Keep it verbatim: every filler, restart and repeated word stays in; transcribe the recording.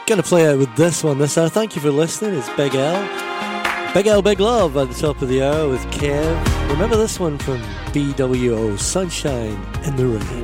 Gonna play out with this one this hour. Thank you for listening. It's Big L. Big L, Big Love at the top of the hour with Kev. Remember this one from B W O, Sunshine in the Rain.